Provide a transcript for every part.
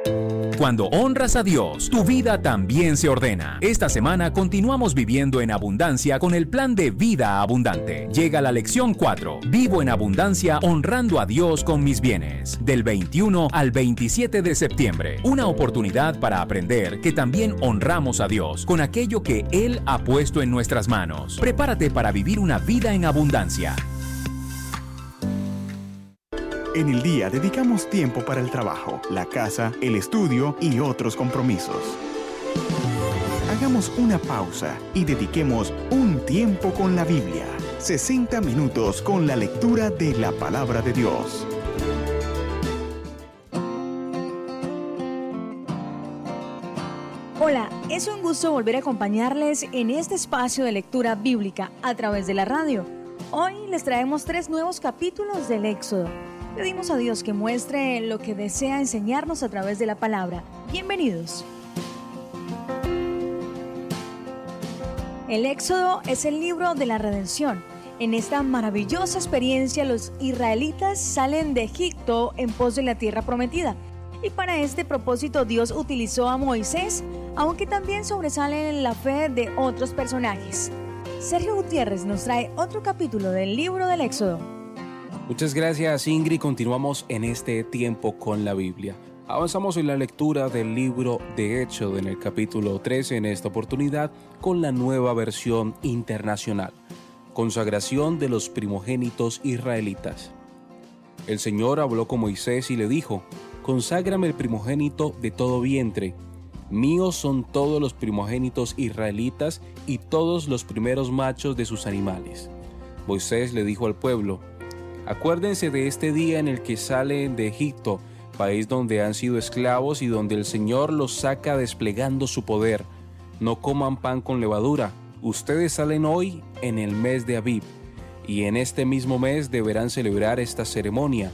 Cuando honras a Dios, tu vida también se ordena. Esta semana continuamos viviendo en abundancia con el plan de vida abundante. Llega la lección 4. Vivo en abundancia honrando a Dios con mis bienes. Del 21 al 27 de septiembre. Una oportunidad para aprender que también honramos a Dios con aquello que Él ha puesto en nuestras manos. Prepárate para vivir una vida en abundancia. En el día dedicamos tiempo para el trabajo, la casa, el estudio y otros compromisos. Hagamos una pausa y dediquemos un tiempo con la Biblia. 60 minutos con la lectura de la Palabra de Dios. Hola, es un gusto volver a acompañarles en este espacio de lectura bíblica a través de la radio. Hoy les traemos 3 nuevos capítulos del Éxodo. Pedimos a Dios que muestre lo que desea enseñarnos a través de la palabra. Bienvenidos. El Éxodo es el libro de la redención. En esta maravillosa experiencia, los israelitas salen de Egipto en pos de la tierra prometida. Y para este propósito Dios utilizó a Moisés, aunque también sobresale en la fe de otros personajes. Sergio Gutiérrez nos trae otro capítulo del libro del Éxodo. Muchas gracias, Ingrid. Continuamos en este tiempo con la Biblia. Avanzamos en la lectura del libro de Éxodo en el capítulo 13, en esta oportunidad con la nueva versión internacional. Consagración de los primogénitos israelitas. El Señor habló con Moisés y le dijo: Conságrame el primogénito de todo vientre. Míos son todos los primogénitos israelitas y todos los primeros machos de sus animales. Moisés le dijo al pueblo: Acuérdense de este día en el que salen de Egipto, país donde han sido esclavos y donde el Señor los saca desplegando su poder. No coman pan con levadura. Ustedes salen hoy en el mes de Abib, y en este mismo mes deberán celebrar esta ceremonia.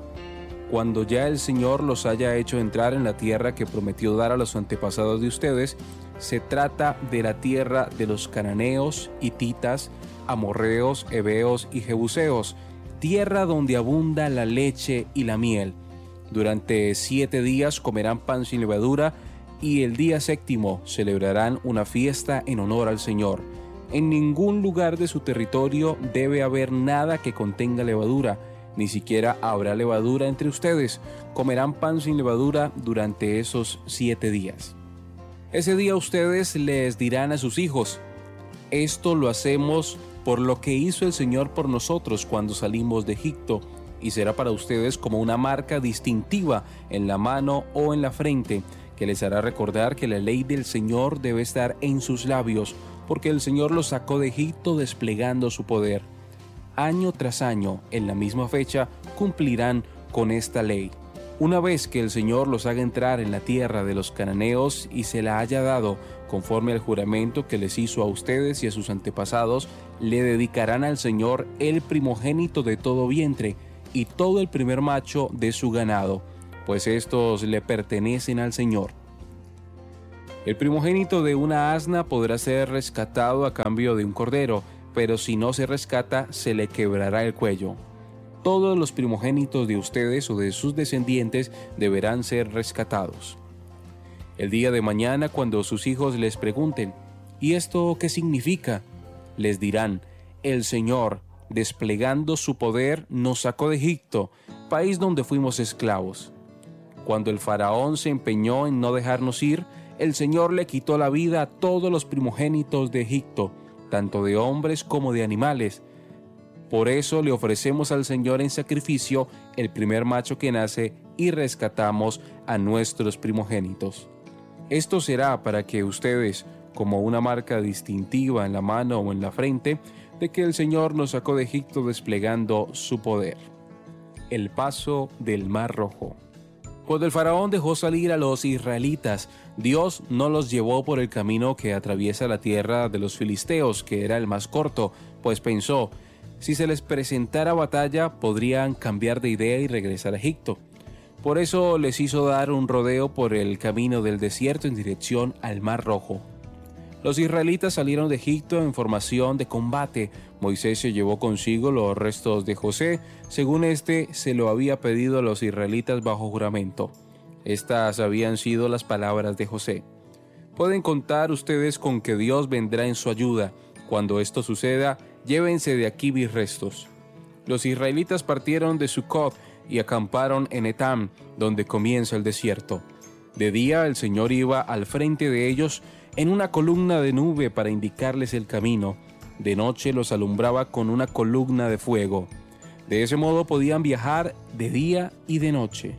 Cuando ya el Señor los haya hecho entrar en la tierra que prometió dar a los antepasados de ustedes, se trata de la tierra de los cananeos, hititas, amorreos, heveos y jebuseos, tierra donde abunda la leche y la miel. Durante 7 días comerán pan sin levadura y el día 7º celebrarán una fiesta en honor al Señor. En ningún lugar de su territorio debe haber nada que contenga levadura, ni siquiera habrá levadura entre ustedes. Comerán pan sin levadura durante esos 7 días. Ese día ustedes les dirán a sus hijos: esto lo hacemos por lo que hizo el Señor por nosotros cuando salimos de Egipto, y será para ustedes como una marca distintiva en la mano o en la frente, que les hará recordar que la ley del Señor debe estar en sus labios, porque el Señor los sacó de Egipto desplegando su poder. Año tras año, en la misma fecha, cumplirán con esta ley. Una vez que el Señor los haga entrar en la tierra de los cananeos y se la haya dado, conforme al juramento que les hizo a ustedes y a sus antepasados, le dedicarán al Señor el primogénito de todo vientre y todo el primer macho de su ganado, pues estos le pertenecen al Señor. El primogénito de una asna podrá ser rescatado a cambio de un cordero, pero si no se rescata, se le quebrará el cuello. Todos los primogénitos de ustedes o de sus descendientes deberán ser rescatados. El día de mañana, cuando sus hijos les pregunten: ¿y esto qué significa?, les dirán: el Señor, desplegando su poder, nos sacó de Egipto, país donde fuimos esclavos. Cuando el faraón se empeñó en no dejarnos ir, el Señor le quitó la vida a todos los primogénitos de Egipto, tanto de hombres como de animales. Por eso le ofrecemos al Señor en sacrificio el primer macho que nace y rescatamos a nuestros primogénitos. Esto será para que ustedes, como una marca distintiva en la mano o en la frente, de que el Señor nos sacó de Egipto desplegando su poder. El paso del Mar Rojo. Cuando el faraón dejó salir a los israelitas, Dios no los llevó por el camino que atraviesa la tierra de los filisteos, que era el más corto, pues pensó: si se les presentara batalla, podrían cambiar de idea y regresar a Egipto. Por eso les hizo dar un rodeo por el camino del desierto en dirección al Mar Rojo. Los israelitas salieron de Egipto en formación de combate. Moisés se llevó consigo los restos de José, según se lo había pedido a los israelitas bajo juramento. Estas habían sido las palabras de José. Pueden contar ustedes con que Dios vendrá en su ayuda. Cuando esto suceda, llévense de aquí mis restos. Los israelitas partieron de Sucot y acamparon en Etam, donde comienza el desierto. De día el Señor iba al frente de ellos en una columna de nube para indicarles el camino. De noche los alumbraba con una columna de fuego. De ese modo podían viajar de día y de noche.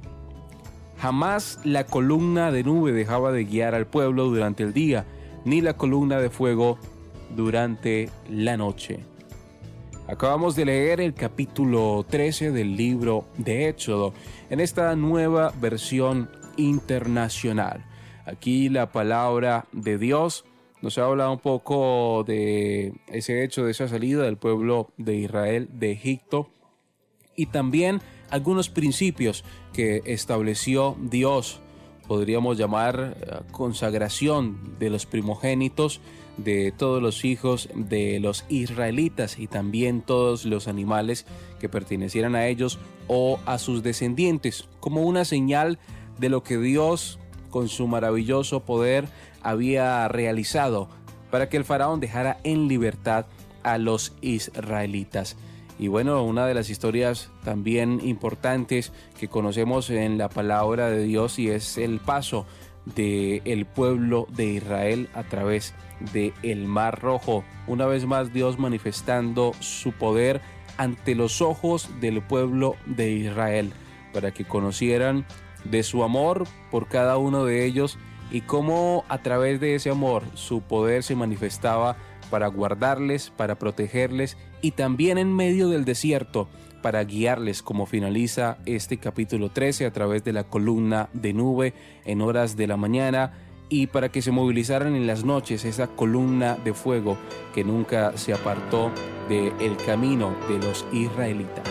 Jamás la columna de nube dejaba de guiar al pueblo durante el día, ni la columna de fuego durante la noche. Acabamos de leer el capítulo 13 del libro de Éxodo, en esta nueva versión internacional. Aquí la palabra de Dios nos habla un poco de ese hecho, de esa salida del pueblo de Israel de Egipto, y también algunos principios que estableció Dios. Podríamos llamar consagración de los primogénitos de todos los hijos de los israelitas y también todos los animales que pertenecieran a ellos o a sus descendientes, como una señal de lo que Dios con su maravilloso poder había realizado para que el faraón dejara en libertad a los israelitas. Y bueno, una de las historias también importantes que conocemos en la palabra de Dios, y es el paso del pueblo de Israel a través del Mar Rojo. Una vez más Dios manifestando su poder ante los ojos del pueblo de Israel, para que conocieran de su amor por cada uno de ellos y cómo a través de ese amor su poder se manifestaba para guardarles, para protegerles y también en medio del desierto para guiarles, como finaliza este capítulo 13 a través de la columna de nube en horas de la mañana, y para que se movilizaran en las noches esa columna de fuego que nunca se apartó del camino de los israelitas.